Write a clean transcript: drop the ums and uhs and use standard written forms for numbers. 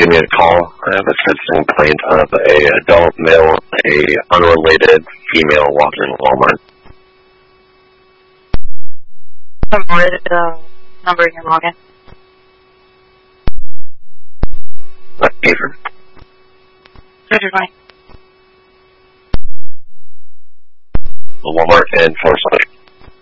giving me a call. I have a citizen complaint of a adult male, a unrelated female walking in Walmart. Unrelated number in your login. Ethan. Roger, fine. The Walmart in Forest Lake.